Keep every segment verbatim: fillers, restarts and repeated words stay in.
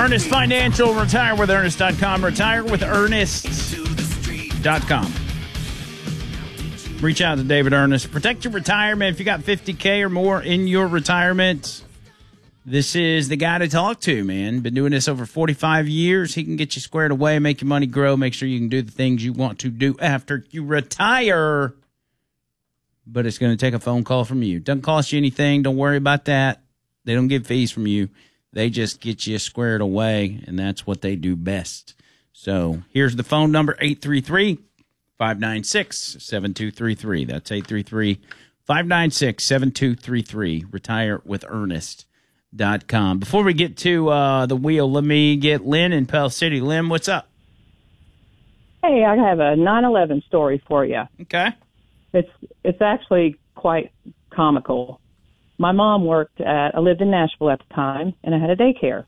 Ernest Financial, retire with ernest dot com, retire with ernest dot com. Reach out to David Ernest. Protect your retirement. If you got fifty K or more in your retirement, this is the guy to talk to, man. Been doing this over forty-five years. He can get you squared away, make your money grow, make sure you can do the things you want to do after you retire. But it's going to take a phone call from you. Doesn't cost you anything. Don't worry about that. They don't get fees from you. They just get you squared away, and that's what they do best. So here's the phone number, eight three three, five nine six, seven two three three. That's eight three three, five nine six, seven two three three. retire with ernest dot com. Before we get to uh, the wheel, let me get Lynn in Pell City. Lynn, what's up? Hey, I have a nine eleven story for you. Okay. It's it's actually quite comical. My mom worked at, I lived in Nashville at the time, and I had a daycare.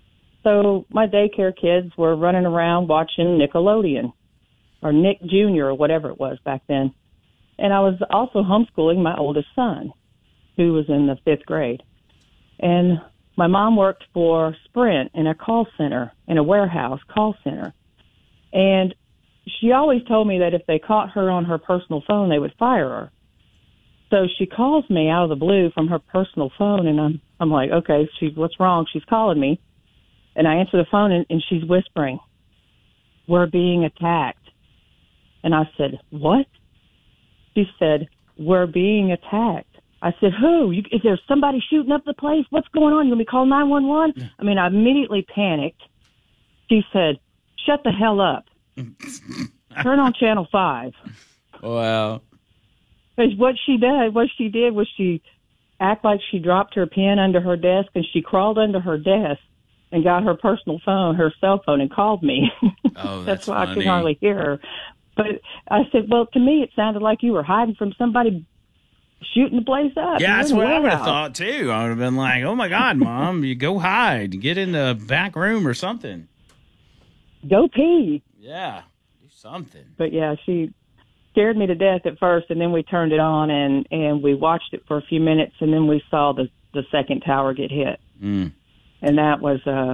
So my daycare kids were running around watching Nickelodeon, or Nick Junior, or whatever it was back then. And I was also homeschooling my oldest son, who was in the fifth grade. And my mom worked for Sprint in a call center, in a warehouse call center. And she always told me that if they caught her on her personal phone, they would fire her. So she calls me out of the blue from her personal phone, and I'm I'm like, okay, she, what's wrong? She's calling me. And I answer the phone, and, and she's whispering, "We're being attacked." And I said, "What?" She said, "We're being attacked." I said, "Who? You, is there somebody shooting up the place? What's going on? You want me to call nine one one? I mean, I immediately panicked. She said, "Shut the hell up. Turn on Channel five. Wow. Because what she did, what she did was she act like she dropped her pen under her desk, and she crawled under her desk and got her personal phone, her cell phone, and called me. Oh, that's, that's why funny. I could hardly hear her. But I said, well, to me, it sounded like you were hiding from somebody shooting the place up. Yeah, You're that's in the what I would have warehouse. thought, too. I would have been like, oh, my God, Mom, you go hide. Get in the back room or something. Go pee. Yeah, do something. But, yeah, she scared me to death at first, and then we turned it on, and, and we watched it for a few minutes, and then we saw the, the second tower get hit. Mm. And that was, uh,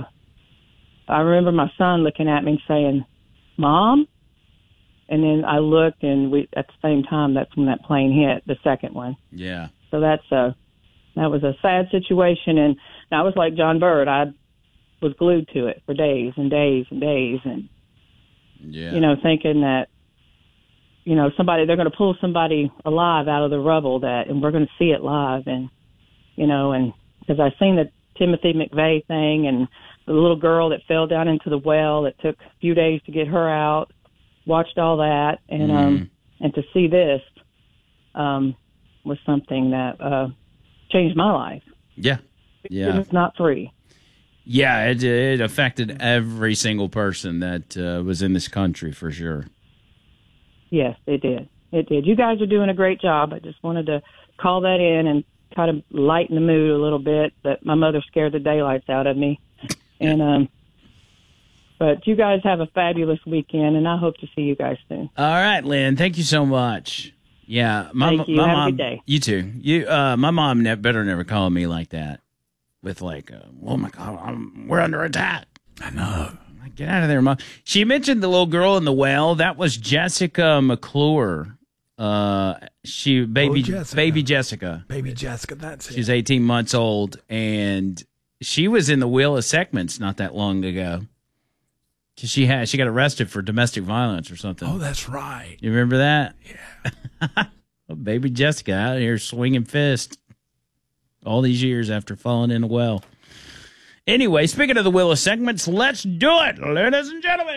I remember my son looking at me and saying, "Mom?" And then I looked, and we at the same time, that's when that plane hit, the second one. Yeah. So that's a, that was a sad situation, and I was like John Bird. I was glued to it for days and days and days, and, Yeah. you know, thinking that, you know, somebody, they're going to pull somebody alive out of the rubble, that, and we're going to see it live. And, you know, and because I seen the Timothy McVeigh thing, and the little girl that fell down into the well, that took a few days to get her out, watched all that. And, Mm. um, and to see this, um, was something that, uh, changed my life. Yeah. Yeah. It's not free. Yeah, it, it affected every single person that uh, was in this country, for sure. Yes, it did. It did. You guys are doing a great job. I just wanted to call that in and kind of lighten the mood a little bit. But my mother scared the daylights out of me. And um, but you guys have a fabulous weekend, and I hope to see you guys soon. All right, Lynn. Thank you so much. Yeah, my, Thank you. my Have a mom. good day. You too. You, uh, my mom ne- better never call me like that. With like, uh, oh my God, I'm, we're under attack. I know. Like, get out of there, Mom. She mentioned the little girl in the well. That was Jessica McClure. Uh, she baby Oh, Jessica. baby Jessica. Baby Jessica, that's it. She's eighteen months old, and she was in the Wheel of Segments not that long ago. She had she got arrested for domestic violence or something. Oh, that's right. You remember that? Yeah. Oh, baby Jessica out here swinging fists all these years after falling in a well. Anyway, speaking of the Wheel of Segments, let's do it, ladies and gentlemen.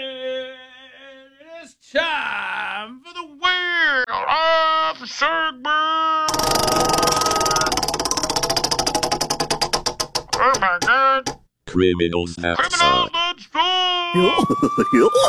It is time for the Wheel of Segments. Oh my God! Criminals have Criminal sucked. Minstrel!